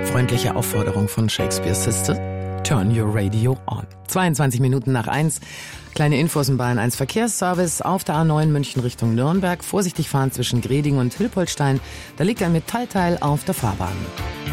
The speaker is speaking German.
Freundliche Aufforderung von Shakespeare's Sister. Turn your radio on. 22 Minuten nach 1. Kleine Infos im Bayern 1 Verkehrsservice. Auf der A9 München Richtung Nürnberg. Vorsichtig fahren zwischen Greding und Hilpoltstein. Da liegt ein Metallteil auf der Fahrbahn.